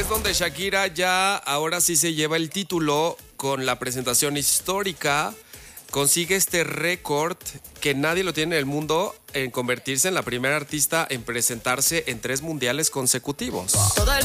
Es donde Shakira ya ahora sí se lleva el título con la presentación histórica. Consigue este récord que nadie lo tiene en el mundo en convertirse en la primera artista en presentarse en 3 mundiales consecutivos.